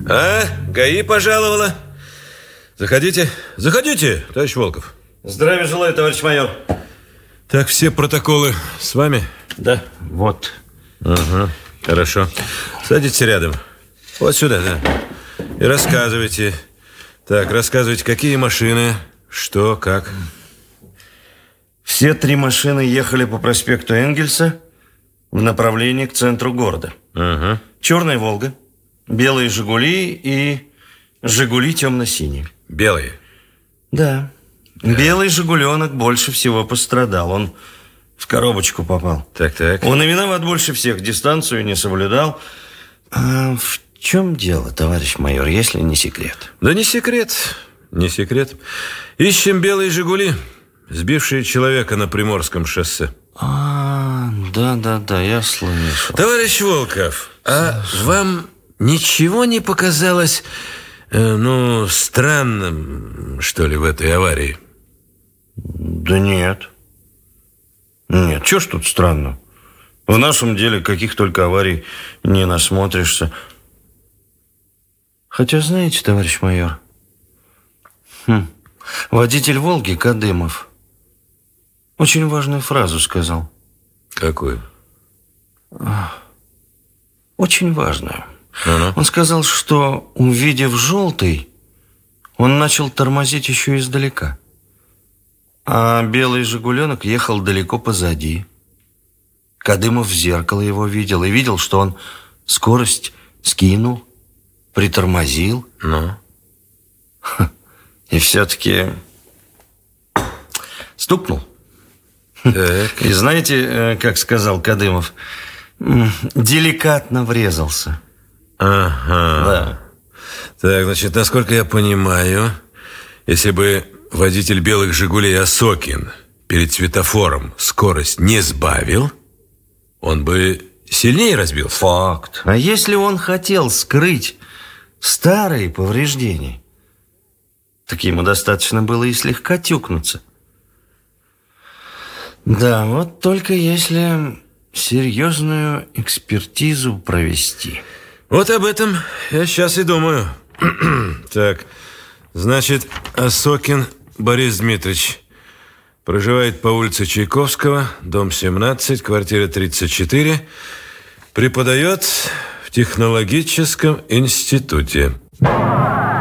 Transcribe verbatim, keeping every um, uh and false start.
А, ГАИ пожаловала. Заходите, заходите, товарищ Волков. Здравия желаю, товарищ майор. Так, все протоколы с вами? Да, вот. Ага, хорошо. Садитесь рядом. Вот сюда, да. И рассказывайте. Так, рассказывайте, какие машины, что, как. Все три машины ехали по проспекту Энгельса в направлении к центру города. Ага. Черная «Волга», белые «Жигули» и «Жигули» темно-синие. Белые? Да. Да. Белый «Жигуленок» больше всего пострадал. Он в коробочку попал. Так-так. Он и виноват больше всех. Дистанцию не соблюдал. А в чем дело, товарищ майор, если не секрет? Да не секрет, не секрет. Ищем белые «Жигули», сбившие человека на Приморском шоссе. А, да-да-да, я слышал. Товарищ Волков, а вам ничего не показалось, э, ну, странным, что ли, в этой аварии? Да нет. Нет, что ж тут странно? В нашем деле каких только аварий не насмотришься. Хотя, знаете, товарищ майор, хм, водитель «Волги» Кадымов очень важную фразу сказал. Какую? Очень важную. Ну-ну. Он сказал, что, увидев желтый, он начал тормозить еще издалека. А белый «Жигуленок» ехал далеко позади. Кадымов в зеркало его видел и видел, что он скорость скинул, притормозил. Ну? И все-таки стукнул. Так. И знаете, как сказал Кадымов, деликатно врезался. Ага. Да. Так, значит, насколько я понимаю, если бы водитель белых «Жигулей» Осокин перед светофором скорость не сбавил, он бы сильнее разбился. Факт. А если он хотел скрыть старые повреждения, так ему достаточно было и слегка тюкнуться. Да, вот только если серьезную экспертизу провести. Вот об этом я сейчас и думаю. Так, значит, Осокин Борис Дмитриевич проживает по улице Чайковского, дом семнадцать, квартира тридцать четыре, преподает в технологическом институте.